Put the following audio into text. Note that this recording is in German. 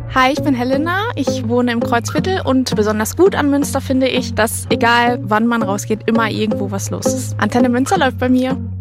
Hi, ich bin Helena. Ich wohne im Kreuzviertel und besonders gut an Münster finde ich, dass egal wann man rausgeht, immer irgendwo was los ist. Antenne Münster läuft bei mir.